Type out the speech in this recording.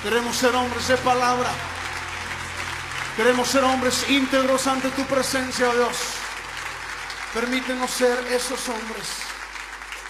Queremos ser hombres de palabra. Queremos ser hombres íntegros ante tu presencia, oh Dios. Permítenos ser esos hombres.